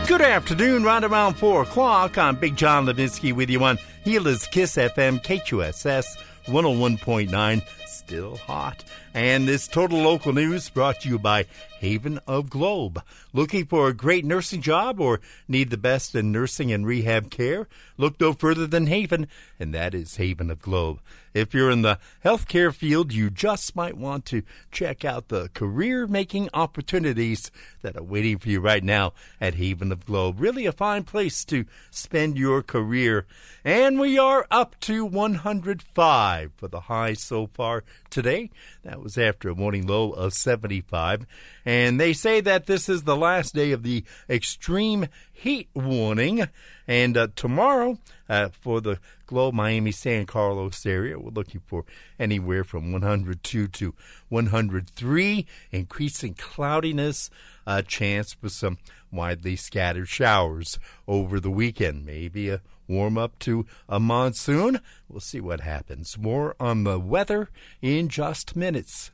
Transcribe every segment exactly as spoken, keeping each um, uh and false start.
Good afternoon, right around four o'clock. I'm Big John Levinsky with you on Healers Kiss F M, K Q S S one oh one point nine. Still hot. And this Total Local News brought to you by Haven of Globe. Looking for a great nursing job or need the best in nursing and rehab care? Look no further than Haven, and that is Haven of Globe. If you're in the healthcare field, you just might want to check out the career-making opportunities that are waiting for you right now at Haven of Globe. Really a fine place to spend your career. And we are up to one hundred five for the high so far today. That was after a morning low of seventy-five. And they say that this is the last day of the extreme heat warning. And uh, tomorrow, uh, for the Globe, Miami, San Carlos area, we're looking for anywhere from one hundred two to one hundred three. Increasing cloudiness, a chance for some widely scattered showers over the weekend. Maybe a warm up to a monsoon. We'll see what happens. More on the weather in just minutes.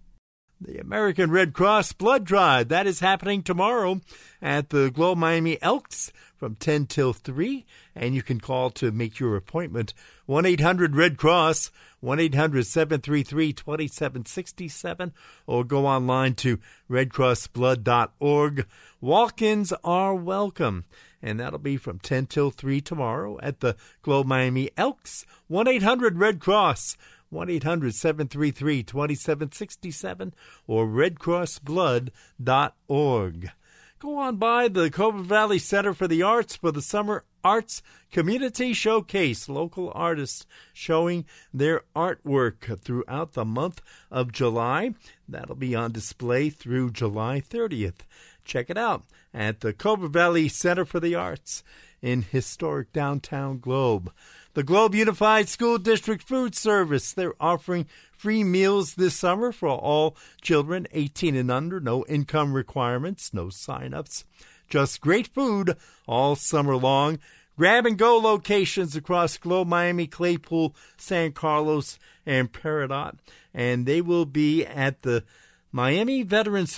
The American Red Cross Blood Drive, that is happening tomorrow at the Globe Miami Elks from ten till three, and you can call to make your appointment, one eight hundred red cross, one eight hundred seven three three two seven six seven, or go online to red cross blood dot org. Walk-ins are welcome, and that'll be from ten till three tomorrow at the Globe Miami Elks, one eight hundred red cross, one eight hundred seven three three two seven six seven, or red cross blood dot org. Go on by the Cobra Valley Center for the Arts for the Summer Arts Community Showcase. Local artists showing their artwork throughout the month of July. That'll be on display through July thirtieth. Check it out at the Cobra Valley Center for the Arts in historic downtown Globe. The Globe Unified School District Food Service, they're offering free meals this summer for all children eighteen and under. No income requirements, no sign-ups. Just great food all summer long. Grab-and-go locations across Globe, Miami, Claypool, San Carlos, and Peridot. And they will be at the Miami Veterans